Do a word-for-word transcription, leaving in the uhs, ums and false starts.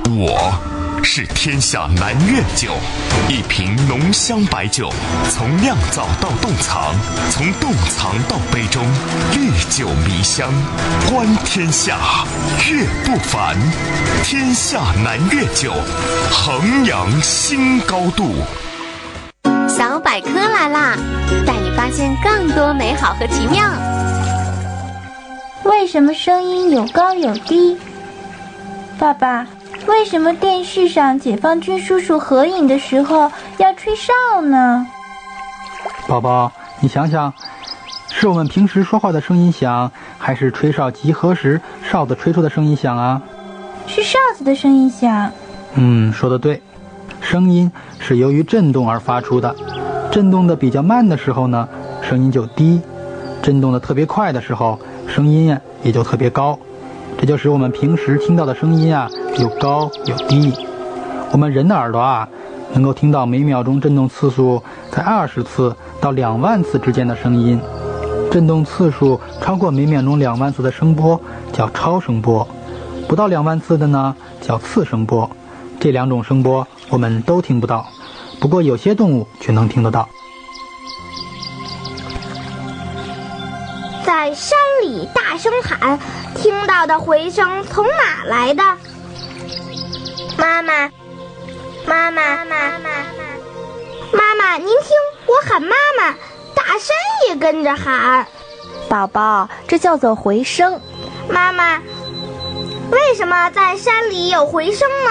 我是天下南苑酒，一瓶浓香白酒，从酿造到冻藏，从冻藏到杯中，历久弥香，观天下，悦不凡。天下南苑酒，衡阳新高度。 小百科来啦，带你发现更多美好和奇妙。 为什么声音有高有低？爸爸，为什么电视上解放军叔叔合影的时候要吹哨呢？ 宝宝，你想想，是我们平时说话的声音响，还是吹哨集合时哨子吹出的声音响啊？ 是哨子的声音响。 嗯，说得对，声音是由于振动而发出的，振动的比较慢的时候呢，声音就低；振动的特别快的时候，声音呀也就特别高。这就使我们平时听到的声音啊有高有低。我们人的耳朵啊能够听到每秒钟振动次数在二十次到两万次之间的声音，振动次数超过每秒钟两万次的声波叫超声波，不到两万次的呢叫次声波。这两种声波我们都听不到，不过有些动物却能听得到。 在山里大声喊，听到的回声从哪来的？妈妈，妈妈，妈妈，妈妈，您听，我喊妈妈，大山也跟着喊。 宝宝，这叫做回声。 妈妈，为什么在山里有回声呢？